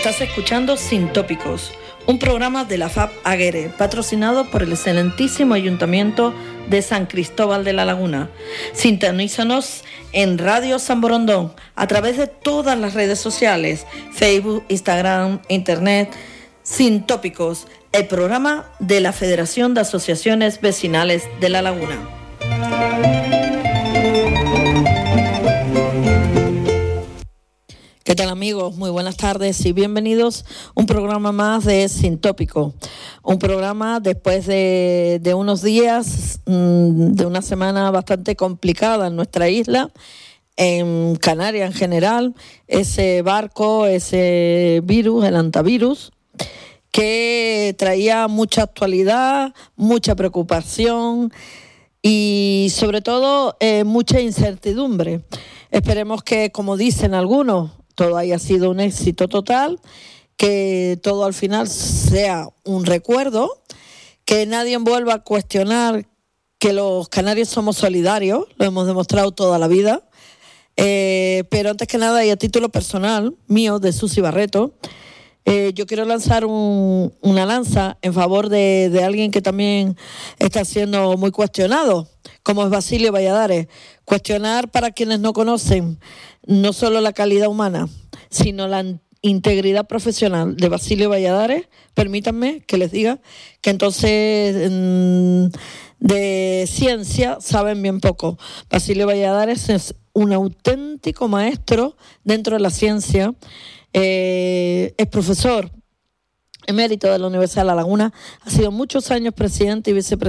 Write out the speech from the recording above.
Estás escuchando Sin Tópicos, un programa de la FAP Aguere, patrocinado por el excelentísimo Ayuntamiento de San Cristóbal de la Laguna. Sintonízanos en Radio San Borondón a través de todas las redes sociales, Facebook, Instagram, Internet. Sin Tópicos, el programa de la Federación de Asociaciones Vecinales de La Laguna. ¿Qué tal, amigos? Muy buenas tardes y bienvenidos a un programa más de Sin Tópico. Un programa después de unos días, de una semana bastante complicada en nuestra isla, en Canarias en general, ese barco, ese virus, el hantavirus, que traía mucha actualidad, mucha preocupación y sobre todo mucha incertidumbre. Esperemos que, como dicen algunos, todo haya sido un éxito total, que todo al final sea un recuerdo, que nadie vuelva a cuestionar que los canarios somos solidarios, lo hemos demostrado toda la vida, pero antes que nada y a título personal mío, de Susi Barreto, yo quiero lanzar una lanza en favor de alguien que también está siendo muy cuestionado, como es Basilio Valladares. Cuestionar, para quienes no conocen, no solo la calidad humana, sino la integridad profesional de Basilio Valladares. Permítanme que les diga que entonces de ciencia saben bien poco. Basilio Valladares es un auténtico maestro dentro de la ciencia. Es profesor emérito de la Universidad de La Laguna, ha sido muchos años presidente y vicepresidente